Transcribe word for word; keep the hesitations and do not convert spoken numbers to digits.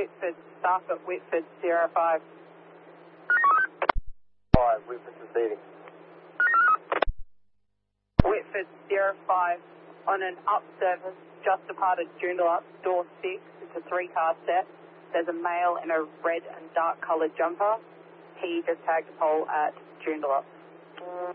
Whitford, staff at Whitford, zero five. five, Whitford proceeding. Whitford, zero five, on an up service, just departed Joondalup, door six, it's a three-car set. There's a male in a red and dark coloured jumper. He just tagged a pole at Joondalup.